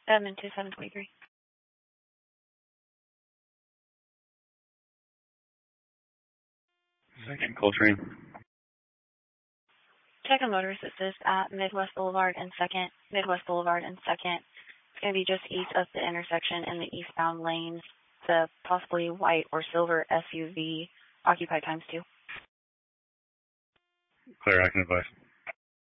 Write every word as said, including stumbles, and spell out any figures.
Admin two seven two three. Section Coltrane. Check on motor assistance at Midwest Boulevard and second. Midwest Boulevard and second. It's going to be just east of the intersection in the eastbound lanes. The possibly white or silver S U V occupied times two. Clear, I can advise.